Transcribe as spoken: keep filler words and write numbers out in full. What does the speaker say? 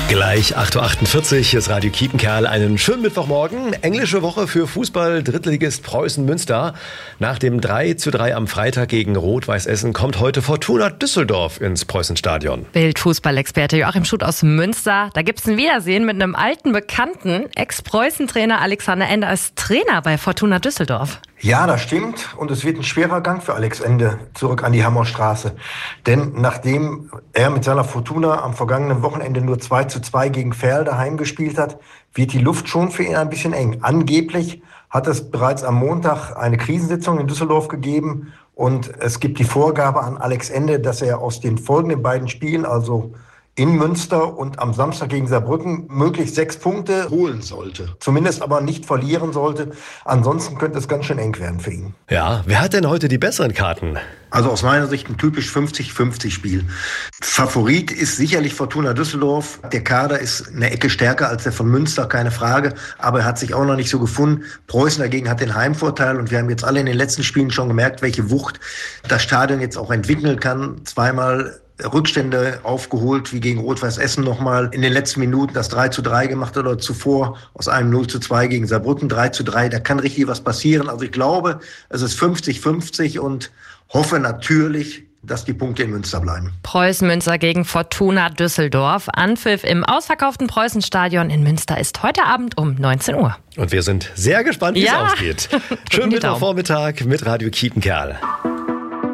Gleich acht Uhr achtundvierzig, hier ist Radio Kiepenkerl. Einen schönen Mittwochmorgen. Englische Woche für Fußball. Drittligist Preußen Münster. Nach dem drei zu drei am Freitag gegen Rot-Weiß Essen kommt heute Fortuna Düsseldorf ins Preußenstadion. Bild-Fußballexperte Joachim Schutt aus Münster. Da gibt's ein Wiedersehen mit einem alten Bekannten. Ex-Preußen-Trainer Alexander Ende ist Trainer bei Fortuna Düsseldorf. Ja, das stimmt. Und es wird ein schwerer Gang für Alex Ende zurück an die Hammerstraße. Denn nachdem er mit seiner Fortuna am vergangenen Wochenende nur zwei zu zwei gegen Verl daheim gespielt hat, wird die Luft schon für ihn ein bisschen eng. Angeblich hat es bereits am Montag eine Krisensitzung in Düsseldorf gegeben. Und es gibt die Vorgabe an Alex Ende, dass er aus den folgenden beiden Spielen, also in Münster und am Samstag gegen Saarbrücken, möglichst sechs Punkte holen sollte. Zumindest aber nicht verlieren sollte. Ansonsten könnte es ganz schön eng werden für ihn. Ja, wer hat denn heute die besseren Karten? Also aus meiner Sicht ein typisch fünfzig fünfzig Spiel. Favorit ist sicherlich Fortuna Düsseldorf. Der Kader ist eine Ecke stärker als der von Münster, keine Frage. Aber er hat sich auch noch nicht so gefunden. Preußen dagegen hat den Heimvorteil. Und wir haben jetzt alle in den letzten Spielen schon gemerkt, welche Wucht das Stadion jetzt auch entwickeln kann. Zweimal Rückstände aufgeholt, wie gegen Rot-Weiß Essen nochmal in den letzten Minuten das drei zu drei gemacht oder zuvor aus einem null zu zwei gegen Saarbrücken drei zu drei. Da kann richtig was passieren. Also ich glaube, es ist fünfzig fünfzig und hoffe natürlich, dass die Punkte in Münster bleiben. Preußen Münster gegen Fortuna Düsseldorf. Anpfiff im ausverkauften Preußenstadion in Münster ist heute Abend um neunzehn Uhr. Und wir sind sehr gespannt, wie ja. es ausgeht. Schönen Mittwochvormittag mit Radio Kiepenkerl.